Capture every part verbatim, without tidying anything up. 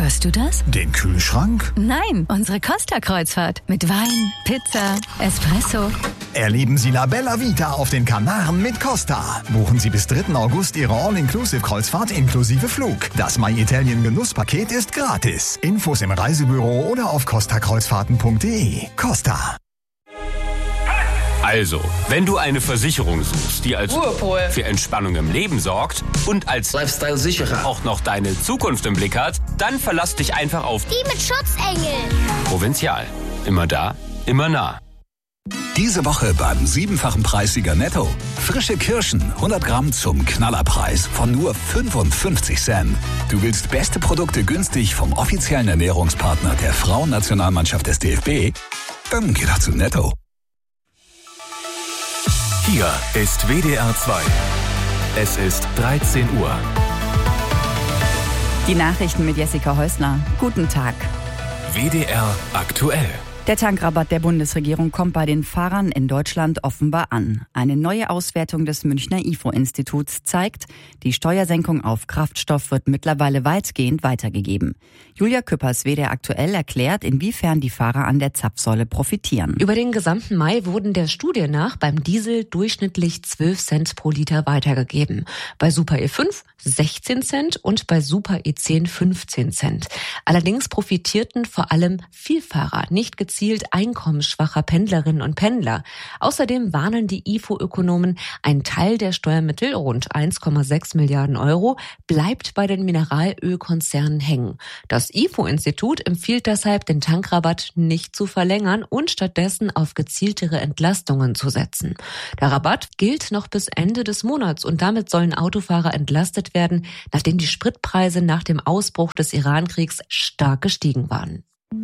Hörst du das? Den Kühlschrank? Nein, unsere Costa-Kreuzfahrt. Mit Wein, Pizza, Espresso. Erleben Sie La Bella Vita auf den Kanaren mit Costa. Buchen Sie bis dritten August Ihre All-Inclusive-Kreuzfahrt inklusive Flug. Das My Italien Genusspaket ist gratis. Infos im Reisebüro oder auf costa kreuzfahrten punkt de. Costa. Also, wenn du eine Versicherung suchst, die als Ruhepol für Entspannung im Leben sorgt und als Lifestyle-Sicherer auch noch deine Zukunft im Blick hat, dann verlass dich einfach auf die mit Schutzengel. Provinzial. Immer da, immer nah. Diese Woche beim siebenfachen Preissieger Netto. Frische Kirschen, hundert Gramm zum Knallerpreis von nur fünfundfünfzig Cent. Du willst beste Produkte günstig vom offiziellen Ernährungspartner der Frauennationalmannschaft des D F B? Dann geh doch zu Netto. Hier ist W D R zwei. Es ist dreizehn Uhr. Die Nachrichten mit Jessica Häusler. Guten Tag. W D R aktuell. Der Tankrabatt der Bundesregierung kommt bei den Fahrern in Deutschland offenbar an. Eine neue Auswertung des Münchner I F O-Instituts zeigt, die Steuersenkung auf Kraftstoff wird mittlerweile weitgehend weitergegeben. Julia Küppers, W D R aktuell, erklärt, inwiefern die Fahrer an der Zapfsäule profitieren. Über den gesamten Mai wurden der Studie nach beim Diesel durchschnittlich zwölf Cent pro Liter weitergegeben. Bei Super E fünf sechzehn Cent und bei Super E zehn fünfzehn Cent. Allerdings profitierten vor allem Vielfahrer, nicht gezielt einkommensschwacher Pendlerinnen und Pendler. Außerdem warnen die I F O-Ökonomen, ein Teil der Steuermittel, rund eins Komma sechs Milliarden Euro, bleibt bei den Mineralölkonzernen hängen. Das I F O-Institut empfiehlt deshalb, den Tankrabatt nicht zu verlängern und stattdessen auf gezieltere Entlastungen zu setzen. Der Rabatt gilt noch bis Ende des Monats und damit sollen Autofahrer entlastet werden, nachdem die Spritpreise nach dem Ausbruch des Irankriegs stark gestiegen waren.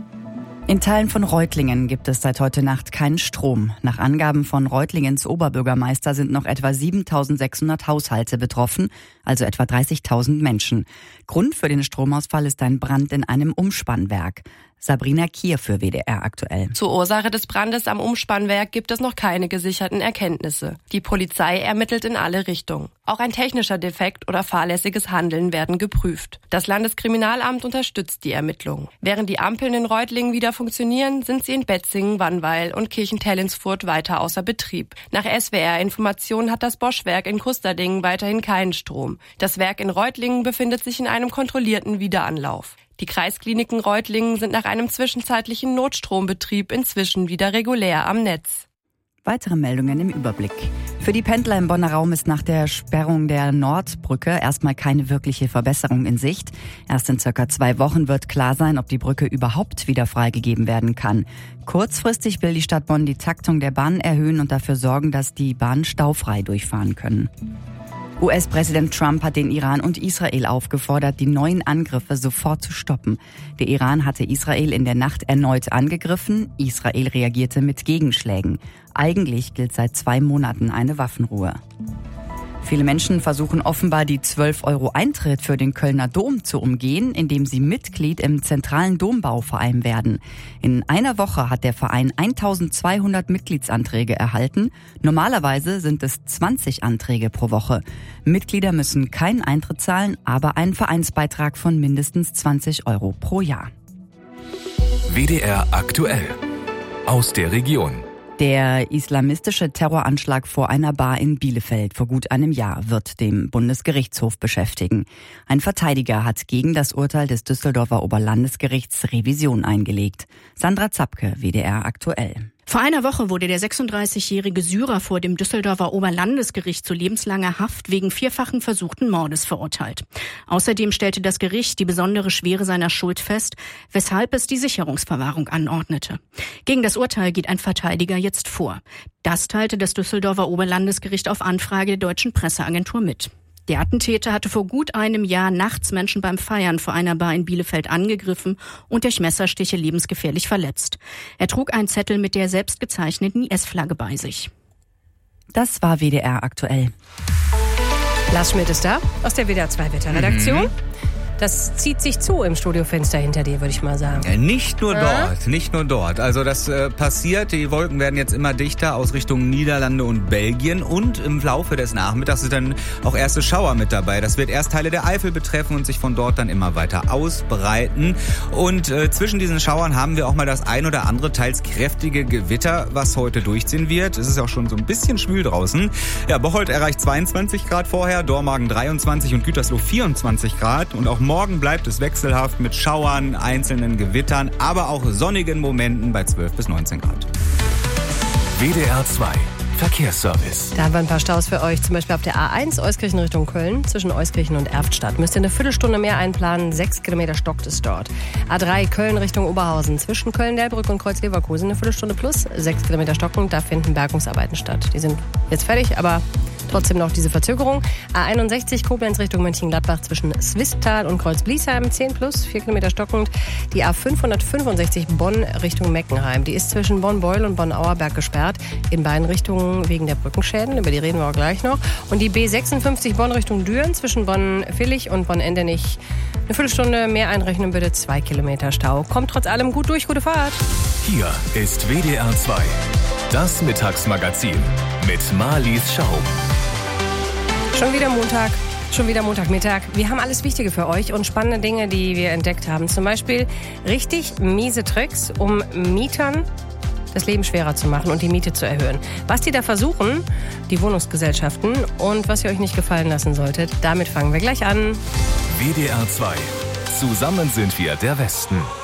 In Teilen von Reutlingen gibt es seit heute Nacht keinen Strom. Nach Angaben von Reutlingens Oberbürgermeister sind noch etwa siebentausendsechshundert Haushalte betroffen, also etwa dreißigtausend Menschen. Grund für den Stromausfall ist ein Brand in einem Umspannwerk. Sabrina Kier für W D R aktuell. Zur Ursache des Brandes am Umspannwerk gibt es noch keine gesicherten Erkenntnisse. Die Polizei ermittelt in alle Richtungen. Auch ein technischer Defekt oder fahrlässiges Handeln werden geprüft. Das Landeskriminalamt unterstützt die Ermittlungen. Während die Ampeln in Reutlingen wieder funktionieren, sind sie in Betzingen, Wannweil und Kirchentellensfurt weiter außer Betrieb. Nach S W R-Informationen hat das Bosch-Werk in Kusterdingen weiterhin keinen Strom. Das Werk in Reutlingen befindet sich in einem kontrollierten Wiederanlauf. Die Kreiskliniken Reutlingen sind nach einem zwischenzeitlichen Notstrombetrieb inzwischen wieder regulär am Netz. Weitere Meldungen im Überblick. Für die Pendler im Bonner Raum ist nach der Sperrung der Nordbrücke erstmal keine wirkliche Verbesserung in Sicht. Erst in circa zwei Wochen wird klar sein, ob die Brücke überhaupt wieder freigegeben werden kann. Kurzfristig will die Stadt Bonn die Taktung der Bahn erhöhen und dafür sorgen, dass die Bahnen staufrei durchfahren können. U S-Präsident Trump hat den Iran und Israel aufgefordert, die neuen Angriffe sofort zu stoppen. Der Iran hatte Israel in der Nacht erneut angegriffen. Israel reagierte mit Gegenschlägen. Eigentlich gilt seit zwei Monaten eine Waffenruhe. Viele Menschen versuchen offenbar, die zwölf Euro Eintritt für den Kölner Dom zu umgehen, indem sie Mitglied im zentralen Dombauverein werden. In einer Woche hat der Verein eintausendzweihundert Mitgliedsanträge erhalten. Normalerweise sind es zwanzig Anträge pro Woche. Mitglieder müssen keinen Eintritt zahlen, aber einen Vereinsbeitrag von mindestens zwanzig Euro pro Jahr. W D R aktuell. Aus der Region. Der islamistische Terroranschlag vor einer Bar in Bielefeld vor gut einem Jahr wird dem Bundesgerichtshof beschäftigen. Ein Verteidiger hat gegen das Urteil des Düsseldorfer Oberlandesgerichts Revision eingelegt. Sandra Zapke, W D R aktuell. Vor einer Woche wurde der sechsunddreißigjährige Syrer vor dem Düsseldorfer Oberlandesgericht zu lebenslanger Haft wegen vierfachen versuchten Mordes verurteilt. Außerdem stellte das Gericht die besondere Schwere seiner Schuld fest, weshalb es die Sicherungsverwahrung anordnete. Gegen das Urteil geht ein Verteidiger jetzt vor. Das teilte das Düsseldorfer Oberlandesgericht auf Anfrage der deutschen Presseagentur mit. Der Attentäter hatte vor gut einem Jahr nachts Menschen beim Feiern vor einer Bar in Bielefeld angegriffen und durch Messerstiche lebensgefährlich verletzt. Er trug einen Zettel mit der selbst gezeichneten I S-Flagge bei sich. Das war W D R aktuell. Lars Schmidt ist da, aus der W D R zwei Wetterredaktion. Mhm. Das zieht sich zu im Studiofenster hinter dir, würde ich mal sagen. Ja, nicht nur ja? dort, nicht nur dort. Also das äh, passiert, die Wolken werden jetzt immer dichter aus Richtung Niederlande und Belgien und im Laufe des Nachmittags sind dann auch erste Schauer mit dabei. Das wird erst Teile der Eifel betreffen und sich von dort dann immer weiter ausbreiten. Und äh, zwischen diesen Schauern haben wir auch mal das ein oder andere teils kräftige Gewitter, was heute durchziehen wird. Es ist auch schon so ein bisschen schwül draußen. Ja, Bocholt erreicht zweiundzwanzig Grad vorher, Dormagen dreiundzwanzig und Gütersloh vierundzwanzig Grad. Und auch morgen bleibt es wechselhaft mit Schauern, einzelnen Gewittern, aber auch sonnigen Momenten bei zwölf bis neunzehn Grad. W D R zwei Verkehrsservice. Da haben wir ein paar Staus für euch, zum Beispiel auf der A eins Euskirchen Richtung Köln, zwischen Euskirchen und Erftstadt. Müsst ihr eine Viertelstunde mehr einplanen, sechs Kilometer stockt es dort. A drei Köln Richtung Oberhausen, zwischen Köln-Delbrück und Kreuz-Leverkusen, eine Viertelstunde plus, sechs Kilometer stockend, da finden Bergungsarbeiten statt. Die sind jetzt fertig, aber trotzdem noch diese Verzögerung. A einundsechzig Koblenz Richtung Mönchengladbach zwischen Swisttal und Kreuz-Bliesheim, zehn plus, vier Kilometer stockend. Die A fünfhundertfünfundsechzig Bonn Richtung Meckenheim. Die ist zwischen Bonn-Beul und Bonn-Auerberg gesperrt. In beiden Richtungen wegen der Brückenschäden. Über die reden wir auch gleich noch. Und die B sechsundfünfzig Bonn Richtung Düren zwischen Bonn-Villig und Bonn-Endenich. Eine Viertelstunde mehr einrechnen bitte, zwei Kilometer Stau. Kommt trotz allem gut durch, gute Fahrt. Hier ist W D R zwei. Das Mittagsmagazin mit Marlies Schaum. Schon wieder Montag, schon wieder Montagmittag. Wir haben alles Wichtige für euch und spannende Dinge, die wir entdeckt haben. Zum Beispiel richtig miese Tricks, um Mietern das Leben schwerer zu machen und die Miete zu erhöhen. Was die da versuchen, die Wohnungsgesellschaften, und was ihr euch nicht gefallen lassen solltet, damit fangen wir gleich an. W D R zwei. Zusammen sind wir der Westen.